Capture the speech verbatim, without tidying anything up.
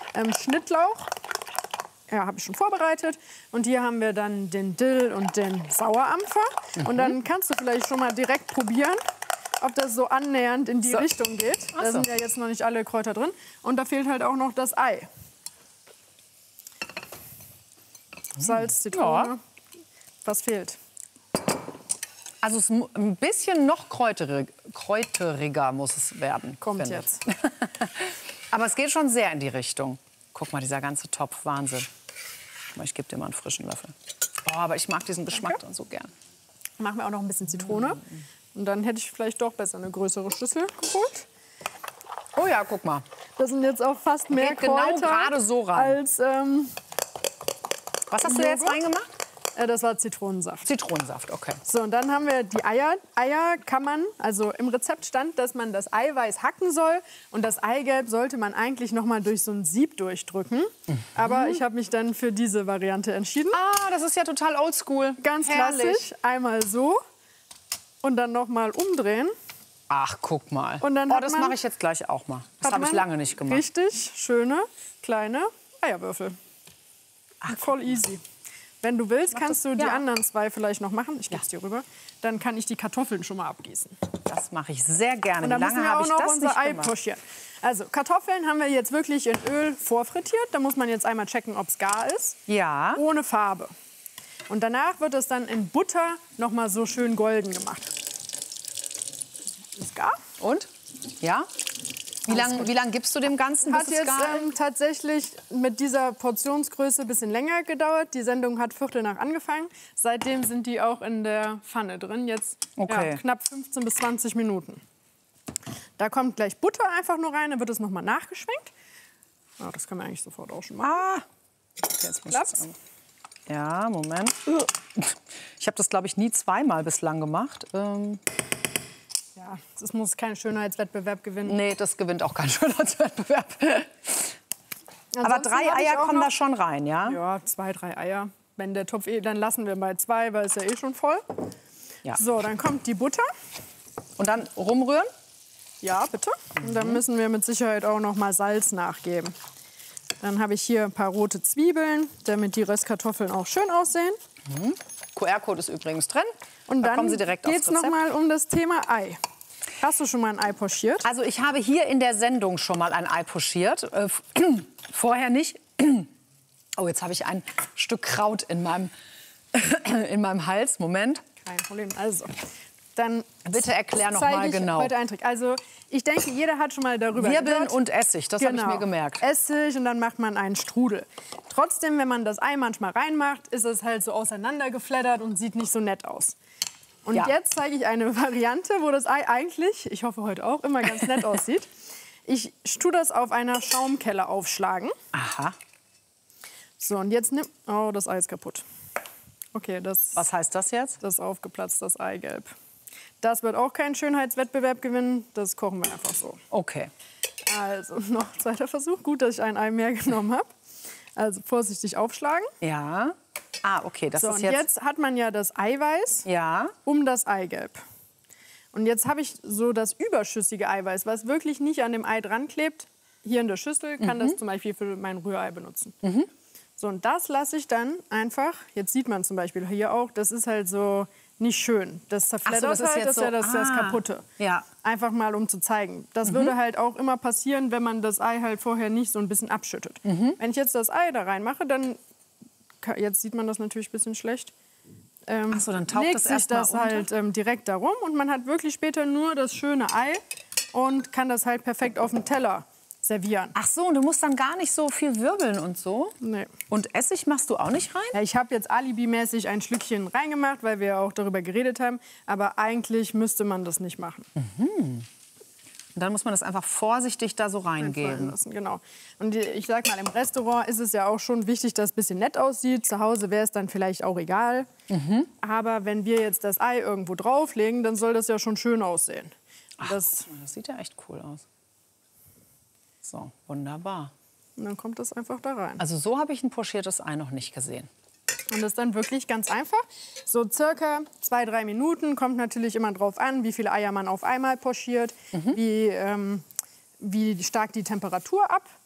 ähm, Schnittlauch. Ja, habe ich schon vorbereitet. Und hier haben wir dann den Dill und den Sauerampfer. Mhm. Und dann kannst du vielleicht schon mal direkt probieren, ob das so annähernd in die so. Richtung geht. Ach da so. sind ja jetzt noch nicht alle Kräuter drin. Und da fehlt halt auch noch das Ei. Salz, Zitrone. Ja. Was fehlt? Also es ein bisschen noch kräuterig, kräuteriger muss es werden. Kommt jetzt. Aber es geht schon sehr in die Richtung. Guck mal, dieser ganze Topf, Wahnsinn. Ich gebe dir mal einen frischen Löffel. Oh, aber ich mag diesen Geschmack dann so gern. Machen wir auch noch ein bisschen Zitrone. Und dann hätte ich vielleicht doch besser eine größere Schüssel geholt. Oh ja, guck mal. Das sind jetzt auch fast mehr Geht genau Kräuter gerade so rein. als ähm, Was hast du da jetzt reingemacht? Äh, das war Zitronensaft. Zitronensaft, okay. So, und dann haben wir die Eier. Eier kann man, also im Rezept stand, dass man das Eiweiß hacken soll. Und das Eigelb sollte man eigentlich noch mal durch so ein Sieb durchdrücken. Mhm. Aber ich habe mich dann für diese Variante entschieden. Ah, das ist ja total oldschool. Ganz Herrlich. klassisch. Einmal so und dann noch mal umdrehen. Ach, guck mal. Und dann oh, das mache ich jetzt gleich auch mal. Das habe ich lange nicht gemacht. Richtig schöne, kleine Eierwürfel. Ach, voll easy. Wenn du willst, Mach kannst das, du die ja. anderen zwei vielleicht noch machen. Ich gebe es ja. dir rüber. Dann kann ich die Kartoffeln schon mal abgießen. Das mache ich sehr gerne. Und dann Wie lange müssen wir habe auch ich noch das unser nicht Ei gemacht? pochieren. Also Kartoffeln haben wir jetzt wirklich in Öl vorfrittiert. Da muss man jetzt einmal checken, ob es gar ist. Ja. Ohne Farbe. Und danach wird es dann in Butter noch mal so schön golden gemacht. Ist gar? Und? Ja? Wie lange wie lang gibst du dem Ganzen, bis Hat es jetzt gar ähm, tatsächlich mit dieser Portionsgröße ein bisschen länger gedauert. Die Sendung hat Viertel nach angefangen. Seitdem sind die auch in der Pfanne drin. Jetzt okay. ja, knapp fünfzehn bis zwanzig Minuten. Da kommt gleich Butter einfach nur rein. Dann wird es noch mal nachgeschwenkt. Oh, das können wir eigentlich sofort auch schon machen. Ah. Jetzt muss Klappt's? Ja, Moment. Ich habe das, glaube ich, nie zweimal bislang gemacht. Ähm Ja, das muss keinen Schönheitswettbewerb gewinnen. Nee, das gewinnt auch keinen Schönheitswettbewerb. Aber drei Eier kommen da schon rein, ja? Ja, zwei, drei Eier. Wenn der Topf eh, dann lassen wir bei zwei, weil es ja eh schon voll. Ja. So, dann kommt die Butter. Und dann rumrühren? Ja, bitte. Und dann müssen wir mit Sicherheit auch noch mal Salz nachgeben. Dann habe ich hier ein paar rote Zwiebeln, damit die Röstkartoffeln auch schön aussehen. Mhm. Q R-Code ist übrigens drin. Und da dann kommen Sie direkt geht es noch mal um das Thema Ei. Hast du schon mal ein Ei pochiert? Also ich habe hier in der Sendung schon mal ein Ei pochiert. Äh, vorher nicht. Oh, jetzt habe ich ein Stück Kraut in meinem, in meinem Hals. Moment. Kein Problem. Also, dann bitte erklär noch mal ich genau. Heute einen Trick. Also, ich denke, jeder hat schon mal darüber Wirbeln gehört. und Essig, das genau. habe ich mir gemerkt. Essig und dann macht man einen Strudel. Trotzdem, wenn man das Ei manchmal reinmacht, ist es halt so auseinandergeflattert und sieht nicht so nett aus. Und ja. jetzt zeige ich eine Variante, wo das Ei eigentlich, ich hoffe heute auch, immer ganz nett aussieht. Ich tue das auf einer Schaumkelle aufschlagen. Aha. So, und jetzt nimm... Oh, das Ei ist kaputt. Okay, das... Was heißt das jetzt? Das aufgeplatzt, das Eigelb. Das wird auch keinen Schönheitswettbewerb gewinnen. Das kochen wir einfach so. Okay. Also, noch zweiter Versuch. Gut, dass ich ein Ei mehr genommen habe. Also, vorsichtig aufschlagen. Ja. Ah, okay, das so, ist und jetzt... jetzt hat man ja das Eiweiß ja. um das Eigelb. Und jetzt habe ich so das überschüssige Eiweiß, was wirklich nicht an dem Ei dran klebt. Hier in der Schüssel kann mhm. das zum Beispiel für mein Rührei benutzen. Mhm. So, und das lasse ich dann einfach, jetzt sieht man zum Beispiel hier auch, das ist halt so nicht schön. Das zerfleddert Ach so, das ist halt, jetzt das ist ja so, das, ah, das Kaputte. Ja. Einfach mal, um zu zeigen. Das mhm. würde halt auch immer passieren, wenn man das Ei halt vorher nicht so ein bisschen abschüttet. Mhm. Wenn ich jetzt das Ei da reinmache, dann, jetzt sieht man das natürlich ein bisschen schlecht, ähm, Ach so, dann taucht legt das sich erst mal das unter? halt ähm, direkt darum und man hat wirklich später nur das schöne Ei und kann das halt perfekt auf dem Teller servieren. Ach so, und du musst dann gar nicht so viel wirbeln und so? Nee. Und Essig machst du auch nicht rein? Ja, ich habe jetzt alibimäßig ein Schlückchen reingemacht, weil wir auch darüber geredet haben. Aber eigentlich müsste man das nicht machen. Mhm. Und dann muss man das einfach vorsichtig da so reingeben. Lassen, genau. Und ich sag mal, im Restaurant ist es ja auch schon wichtig, dass es ein bisschen nett aussieht. Zu Hause wäre es dann vielleicht auch egal. Mhm. Aber wenn wir jetzt das Ei irgendwo drauflegen, dann soll das ja schon schön aussehen. Ach, das, das sieht ja echt cool aus. So, wunderbar. Und dann kommt das einfach da rein. Also so habe ich ein pochiertes Ei noch nicht gesehen. Und das ist dann wirklich ganz einfach. So circa zwei, drei Minuten. Kommt natürlich immer drauf an, wie viele Eier man auf einmal pochiert, mhm. wie, ähm, wie stark die Temperatur ab.